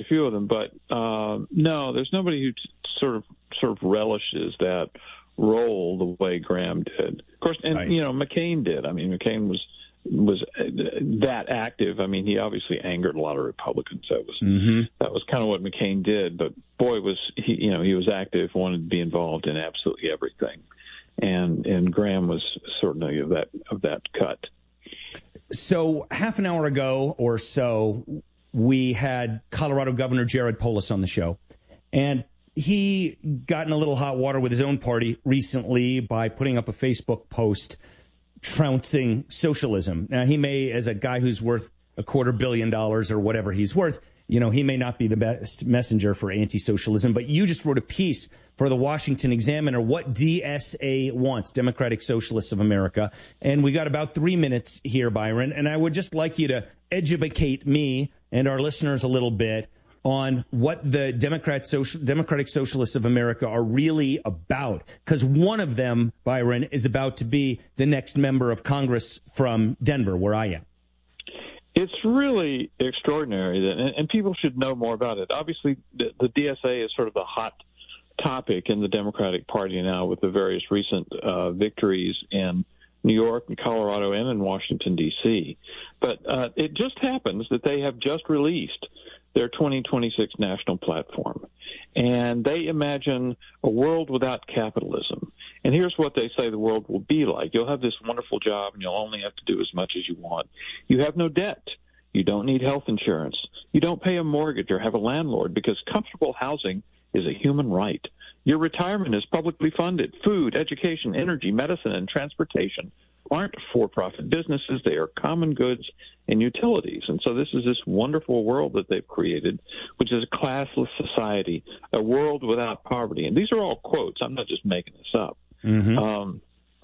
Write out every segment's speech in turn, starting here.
a few of them, but no, there's nobody who sort of relishes that role the way Graham did. Of course, and right. McCain did. I mean, McCain was that active. I mean, he obviously angered a lot of Republicans. That was kind of what McCain did. But boy, was he was active, wanted to be involved in absolutely everything, and Graham was certainly of that cut. So half an hour ago or so, we had Colorado Governor Jared Polis on the show, and he got in a little hot water with his own party recently by putting up a Facebook post trouncing socialism. Now, he may, as a guy who's worth $250 million or whatever he's worth, he may not be the best messenger for anti-socialism, but you just wrote a piece for the Washington Examiner, What DSA Wants, Democratic Socialists of America. And we got about 3 minutes here, Byron, and I would just like you to educate me and our listeners a little bit on what the Democratic Socialists of America are really about. Because one of them, Byron, is about to be the next member of Congress from Denver, where I am. It's really extraordinary, and people should know more about it. Obviously, the DSA is sort of the hot topic in the Democratic Party now with the various recent victories in New York and Colorado and in Washington, D.C. But it just happens that they have just released their 2026 national platform. And they imagine a world without capitalism. And here's what they say the world will be like. You'll have this wonderful job, and you'll only have to do as much as you want. You have no debt. You don't need health insurance. You don't pay a mortgage or have a landlord because comfortable housing is a human right. Your retirement is publicly funded. Food, education, energy, medicine, and transportation aren't for-profit businesses. They are common goods and utilities. And so this is this wonderful world that they've created, which is a classless society, a world without poverty. And these are all quotes. I'm not just making this up. And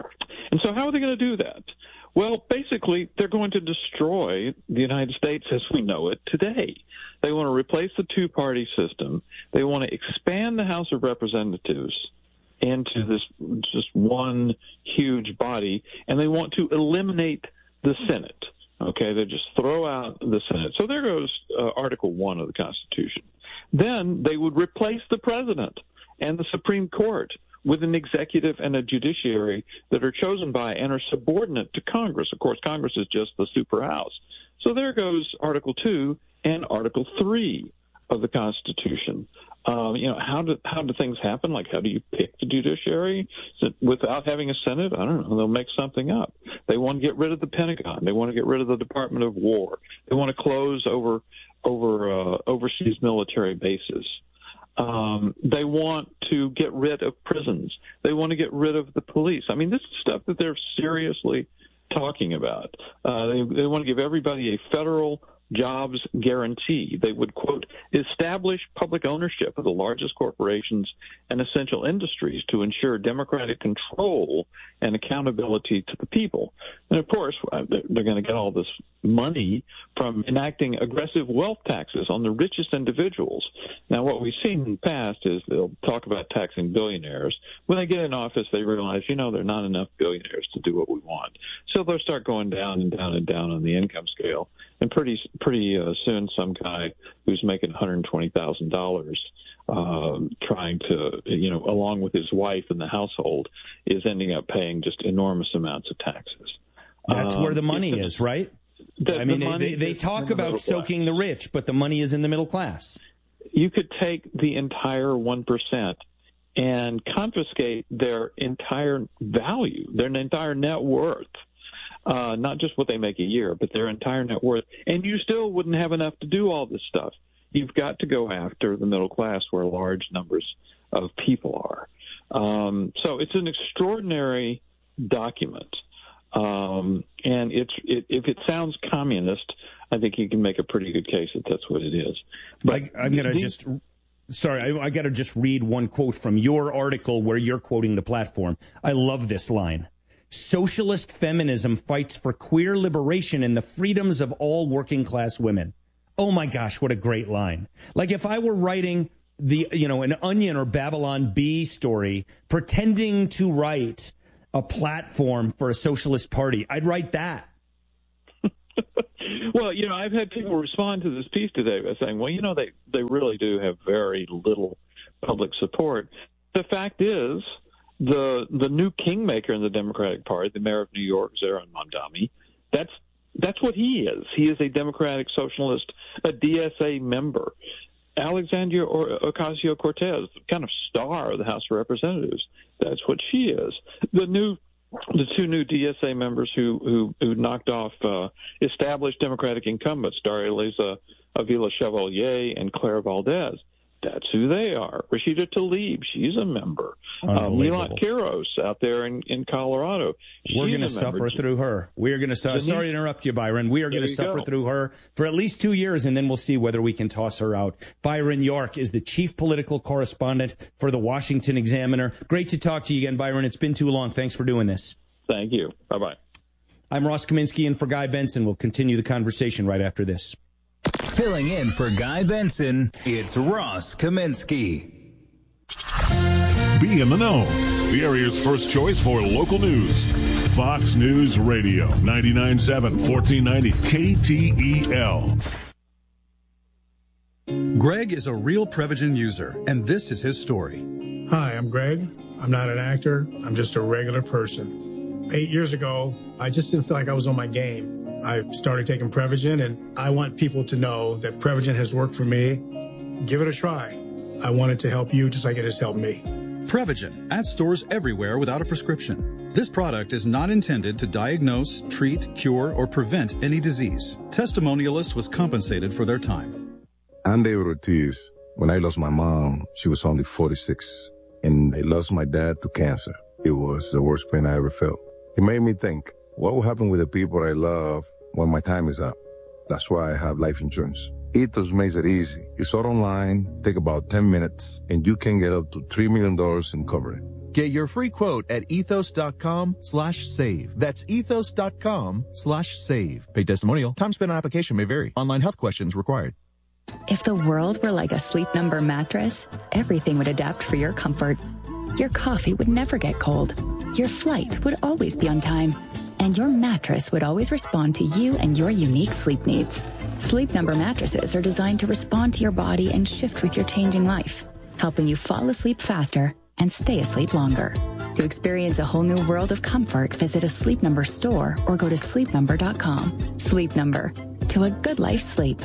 so how are they going to do that? Well, basically, they're going to destroy the United States as we know it today. They want to replace the two-party system. They want to expand the House of Representatives into this just one huge body, and they want to eliminate the Senate. Okay, they just throw out the Senate. So there goes Article 1 of the Constitution. Then they would replace the president and the Supreme Court with an executive and a judiciary that are chosen by and are subordinate to Congress. Of course, Congress is just the super House. So there goes Article 2 and Article 3 of the Constitution. How do things happen? Like, how do you pick the judiciary without having a Senate? I don't know. They'll make something up. They want to get rid of the Pentagon. They want to get rid of the Department of War. They want to close overseas military bases. They want to get rid of prisons. They want to get rid of the police. I mean, this is stuff that they're seriously talking about. They want to give everybody a federal jobs guarantee. They would, quote, establish public ownership of the largest corporations and essential industries to ensure democratic control and accountability to the people. And, of course, they're going to get all this money from enacting aggressive wealth taxes on the richest individuals. Now, what we've seen in the past is they'll talk about taxing billionaires. When they get in office, they realize, there are not enough billionaires to do what we want. So they'll start going down and down and down on the income scale. And pretty soon, some guy who's making $120,000 trying to, along with his wife and the household, is ending up paying just enormous amounts of taxes. That's where the money is, right? They talk about soaking the rich, but the money is in the middle class. You could take the entire 1% and confiscate their entire value, their entire net worth. Not just what they make a year, but their entire net worth. And you still wouldn't have enough to do all this stuff. You've got to go after the middle class where large numbers of people are. So it's an extraordinary document. And if it sounds communist, I think you can make a pretty good case that that's what it is. But I'm going to just... Sorry, I got to just read one quote from your article where you're quoting the platform. I love this line. Socialist feminism fights for queer liberation and the freedoms of all working class women. Oh my gosh, what a great line. Like if I were writing an Onion or Babylon Bee story, pretending to write a platform for a socialist party, I'd write that. Well, I've had people respond to this piece today by saying, well, they really do have very little public support. The fact is, the new kingmaker in the Democratic Party, the mayor of New York, Zohran Mamdani, that's what he is. He is a Democratic Socialist, a DSA member. Alexandria Ocasio-Cortez, the kind of star of the House of Representatives, that's what she is. The two new DSA members who knocked off established Democratic incumbents, Daria Liza Avila Chevalier and Claire Valdez. That's who they are. Rashida Tlaib, she's a member. Milat Kiros out there in Colorado. We're going to suffer through her. We are going to sorry to interrupt you, Byron. We are going to suffer through her for at least 2 years, and then we'll see whether we can toss her out. Byron York is the chief political correspondent for the Washington Examiner. Great to talk to you again, Byron. It's been too long. Thanks for doing this. Thank you. Bye-bye. I'm Ross Kaminsky, and for Guy Benson, we'll continue the conversation right after this. Filling in for Guy Benson, it's Ross Kaminsky. Be in the know. The area's first choice for local news. Fox News Radio, 99.7, 1490 KTEL. Greg is a real Prevagen user, and this is his story. Hi, I'm Greg. I'm not an actor. I'm just a regular person. 8 years ago, I just didn't feel like I was on my game. I started taking Prevagen, and I want people to know that Prevagen has worked for me. Give it a try. I want it to help you just like it has helped me. Prevagen, at stores everywhere without a prescription. This product is not intended to diagnose, treat, cure, or prevent any disease. Testimonialist was compensated for their time. I'm David Ortiz. When I lost my mom, she was only 46, and I lost my dad to cancer. It was the worst pain I ever felt. It made me think, what will happen with the people I love when my time is up? That's why I have life insurance. Ethos makes it easy. It's all online, take about 10 minutes, and you can get up to $3 million in coverage. Get your free quote at ethos.com/save. That's ethos.com/save. Paid testimonial. Time spent on application may vary. Online health questions required. If the world were like a Sleep Number mattress, everything would adapt for your comfort. Your coffee would never get cold. Your flight would always be on time. And your mattress would always respond to you and your unique sleep needs. Sleep Number mattresses are designed to respond to your body and shift with your changing life, helping you fall asleep faster and stay asleep longer. To experience a whole new world of comfort, visit a Sleep Number store or go to sleepnumber.com. Sleep Number. To a good life sleep.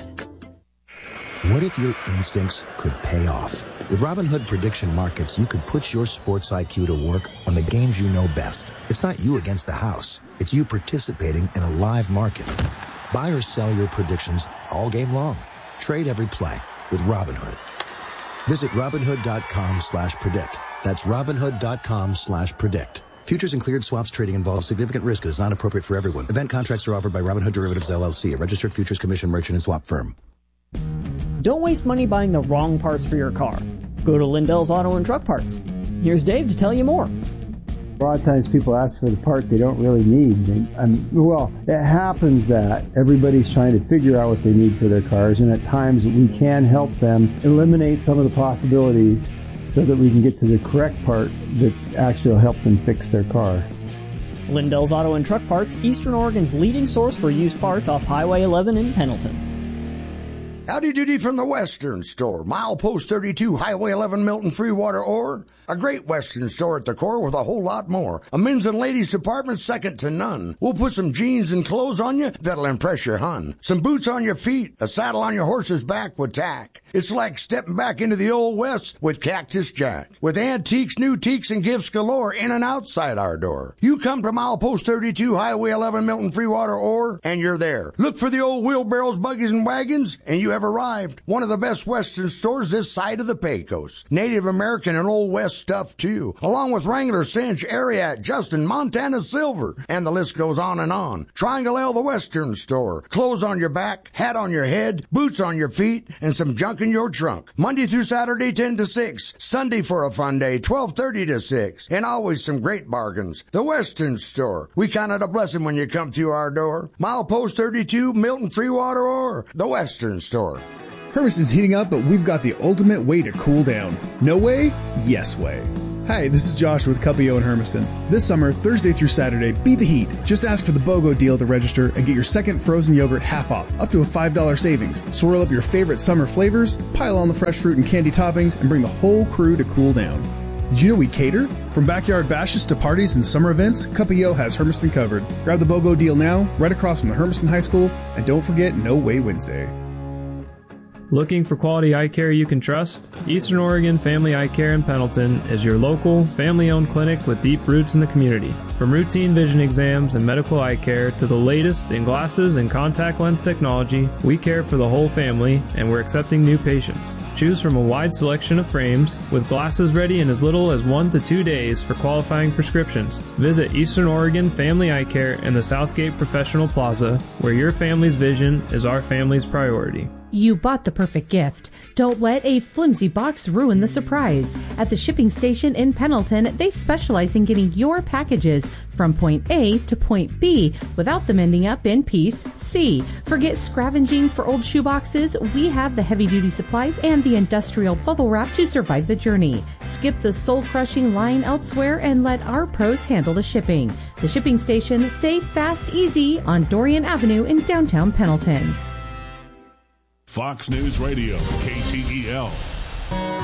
What if your instincts could pay off? With Robinhood Prediction Markets, you could put your sports IQ to work on the games you know best. It's not you against the house. It's you participating in a live market. Buy or sell your predictions all game long. Trade every play with Robinhood. Visit Robinhood.com/predict. That's Robinhood.com/predict. Futures and cleared swaps trading involves significant risk and is not appropriate for everyone. Event contracts are offered by Robinhood Derivatives LLC, a registered futures commission merchant and swap firm. Don't waste money buying the wrong parts for your car. Go to Lindell's Auto and Truck Parts. Here's Dave to tell you more. A lot of times people ask for the part they don't really need. Well, it happens that everybody's trying to figure out what they need for their cars, and at times we can help them eliminate some of the possibilities so that we can get to the correct part that actually will help them fix their car. Lindell's Auto and Truck Parts, Eastern Oregon's leading source for used parts off Highway 11 in Pendleton. Howdy doody from the Western Store. Milepost 32, Highway 11, Milton, Freewater, or a great Western store at the core with a whole lot more. A men's and ladies department second to none. We'll put some jeans and clothes on you that'll impress your hun. Some boots on your feet, a saddle on your horse's back with tack. It's like stepping back into the Old West with Cactus Jack. With antiques, new teaks, and gifts galore in and outside our door. You come to Milepost 32, Highway 11, Milton, Freewater, or, and you're there. Look for the old wheelbarrows, buggies, and wagons, and you have arrived. One of the best Western stores this side of the Pecos. Native American and Old West stuff, too. Along with Wrangler, Cinch, Ariat, Justin, Montana Silver, and the list goes on and on. Triangle L, the Western Store. Clothes on your back, hat on your head, boots on your feet, and some junk in your trunk. Monday through Saturday, 10 to 6. Sunday for a fun day, 12:30 to 6. And always some great bargains. The Western Store. We count it a blessing when you come through our door. Milepost 32, Milton, Freewater, or the Western Store. Hermes is heating up, but we've got the ultimate way to cool down. No way? Yes way. Hi, this is Josh with Cuppio in Hermiston. This summer, Thursday through Saturday, beat the heat. Just ask for the BOGO deal to register and get your second frozen yogurt half off, up to a $5 savings. Swirl up your favorite summer flavors, pile on the fresh fruit and candy toppings, and bring the whole crew to cool down. Did you know we cater? From backyard bashes to parties and summer events, Cuppio has Hermiston covered. Grab the BOGO deal now, right across from the Hermiston High School, and don't forget No Way Wednesday. Looking for quality eye care you can trust? Eastern Oregon Family Eye Care in Pendleton is your local, family-owned clinic with deep roots in the community. From routine vision exams and medical eye care to the latest in glasses and contact lens technology, we care for the whole family, and we're accepting new patients. Choose from a wide selection of frames, with glasses ready in as little as 1 to 2 days for qualifying prescriptions. Visit Eastern Oregon Family Eye Care in the Southgate Professional Plaza, where your family's vision is our family's priority. You bought the perfect gift. Don't let a flimsy box ruin the surprise. At the shipping station in Pendleton, they specialize in getting your packages from point A to point B without them ending up in piece C. Forget scavenging for old shoeboxes. We have the heavy-duty supplies and the industrial bubble wrap to survive the journey. Skip the soul-crushing line elsewhere and let our pros handle the shipping. The shipping station, safe, fast, easy on Dorian Avenue in downtown Pendleton. Fox News Radio, KTEL.